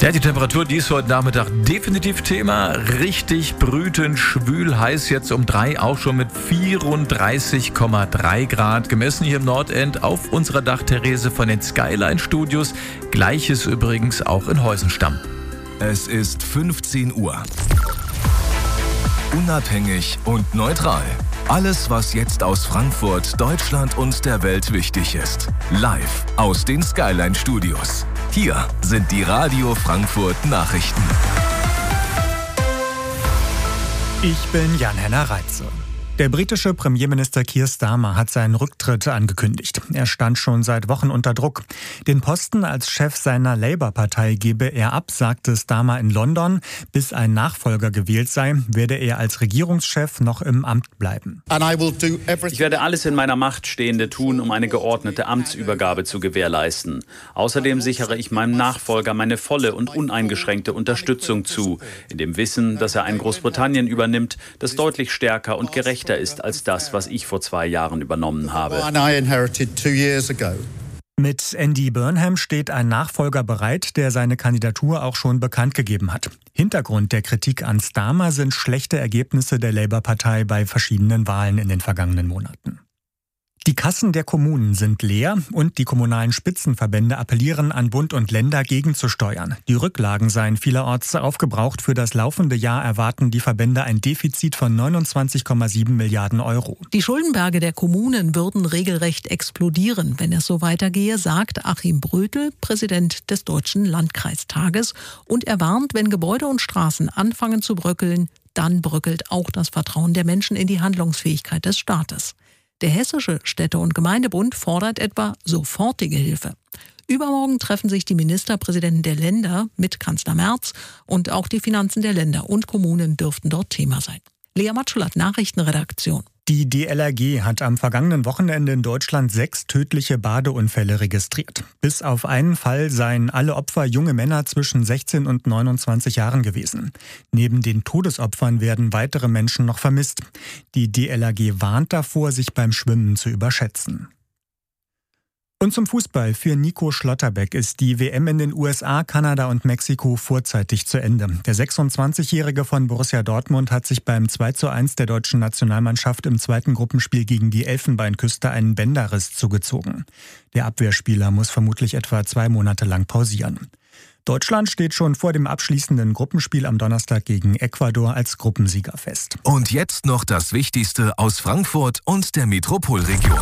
Ja, die Temperatur, die ist heute Nachmittag definitiv Thema. Richtig brütend, schwül, heiß jetzt um 3, auch schon mit 34,3 Grad. Gemessen hier im Nordend auf unserer Dachterrasse von den Skyline Studios. Gleiches übrigens auch in Heusenstamm. Es ist 15 Uhr. Unabhängig und neutral. Alles, was jetzt aus Frankfurt, Deutschland und der Welt wichtig ist. Live aus den Skyline Studios. Hier sind die Radio Frankfurt Nachrichten. Ich bin Jan-Henner Reitze. Der britische Premierminister Keir Starmer hat seinen Rücktritt angekündigt. Er stand schon seit Wochen unter Druck. Den Posten als Chef seiner Labour-Partei gebe er ab, sagte Starmer in London. Bis ein Nachfolger gewählt sei, werde er als Regierungschef noch im Amt bleiben. Ich werde alles in meiner Macht Stehende tun, um eine geordnete Amtsübergabe zu gewährleisten. Außerdem sichere ich meinem Nachfolger meine volle und uneingeschränkte Unterstützung zu, in dem Wissen, dass er ein Großbritannien übernimmt, das deutlich stärker und gerechter ist als das, was ich vor 2 Jahren übernommen habe. Mit Andy Burnham steht ein Nachfolger bereit, der seine Kandidatur auch schon bekannt gegeben hat. Hintergrund der Kritik an Starmer sind schlechte Ergebnisse der Labour-Partei bei verschiedenen Wahlen in den vergangenen Monaten. Die Kassen der Kommunen sind leer und die kommunalen Spitzenverbände appellieren an Bund und Länder gegenzusteuern. Die Rücklagen seien vielerorts aufgebraucht. Für das laufende Jahr erwarten die Verbände ein Defizit von 29,7 Milliarden Euro. Die Schuldenberge der Kommunen würden regelrecht explodieren, wenn es so weitergehe, sagt Achim Brötel, Präsident des Deutschen Landkreistages. Und er warnt, wenn Gebäude und Straßen anfangen zu bröckeln, dann bröckelt auch das Vertrauen der Menschen in die Handlungsfähigkeit des Staates. Der Hessische Städte- und Gemeindebund fordert etwa sofortige Hilfe. Übermorgen treffen sich die Ministerpräsidenten der Länder mit Kanzler Merz und auch die Finanzen der Länder und Kommunen dürften dort Thema sein. Lea Matschullat, Nachrichtenredaktion. Die DLRG hat am vergangenen Wochenende in Deutschland 6 tödliche Badeunfälle registriert. Bis auf einen Fall seien alle Opfer junge Männer zwischen 16 und 29 Jahren gewesen. Neben den Todesopfern werden weitere Menschen noch vermisst. Die DLRG warnt davor, sich beim Schwimmen zu überschätzen. Und zum Fußball. Für Nico Schlotterbeck ist die WM in den USA, Kanada und Mexiko vorzeitig zu Ende. Der 26-Jährige von Borussia Dortmund hat sich beim 2:1 der deutschen Nationalmannschaft im zweiten Gruppenspiel gegen die Elfenbeinküste einen Bänderriss zugezogen. Der Abwehrspieler muss vermutlich etwa 2 Monate lang pausieren. Deutschland steht schon vor dem abschließenden Gruppenspiel am Donnerstag gegen Ecuador als Gruppensieger fest. Und jetzt noch das Wichtigste aus Frankfurt und der Metropolregion.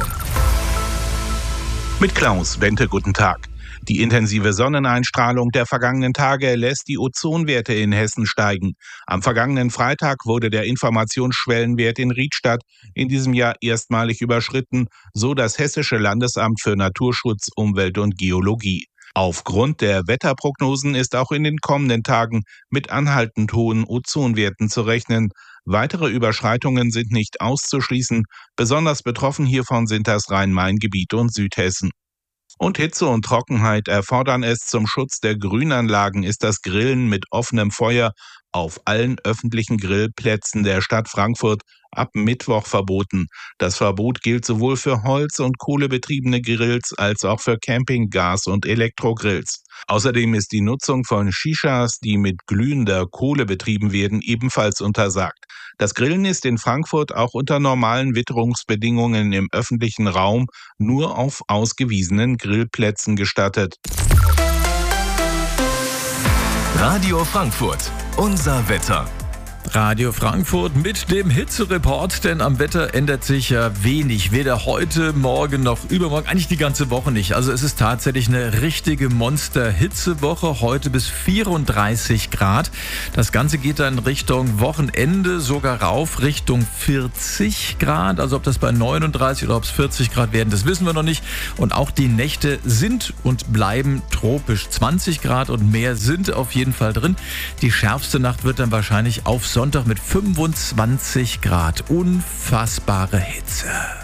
Mit Klaus Bente, guten Tag. Die intensive Sonneneinstrahlung der vergangenen Tage lässt die Ozonwerte in Hessen steigen. Am vergangenen Freitag wurde der Informationsschwellenwert in Riedstadt in diesem Jahr erstmalig überschritten, so das Hessische Landesamt für Naturschutz, Umwelt und Geologie. Aufgrund der Wetterprognosen ist auch in den kommenden Tagen mit anhaltend hohen Ozonwerten zu rechnen. Weitere Überschreitungen sind nicht auszuschließen. Besonders betroffen hiervon sind das Rhein-Main-Gebiet und Südhessen. Und Hitze und Trockenheit erfordern es. Zum Schutz der Grünanlagen ist das Grillen mit offenem Feuer auf allen öffentlichen Grillplätzen der Stadt Frankfurt ab Mittwoch verboten. Das Verbot gilt sowohl für Holz- und kohlebetriebene Grills als auch für Camping-, Gas- und Elektrogrills. Außerdem ist die Nutzung von Shishas, die mit glühender Kohle betrieben werden, ebenfalls untersagt. Das Grillen ist in Frankfurt auch unter normalen Witterungsbedingungen im öffentlichen Raum nur auf ausgewiesenen Grillplätzen gestattet. Radio Frankfurt, unser Wetter. Radio Frankfurt mit dem Hitzereport, denn am Wetter ändert sich ja wenig. Weder heute, morgen noch übermorgen, eigentlich die ganze Woche nicht. Also es ist tatsächlich eine richtige Monster-Hitzewoche, heute bis 34 Grad. Das Ganze geht dann Richtung Wochenende, sogar rauf Richtung 40 Grad. Also ob das bei 39 oder ob es 40 Grad werden, das wissen wir noch nicht. Und auch die Nächte sind und bleiben tropisch. 20 Grad und mehr sind auf jeden Fall drin. Die schärfste Nacht wird dann wahrscheinlich auf Sonntag mit 25 Grad. Unfassbare Hitze.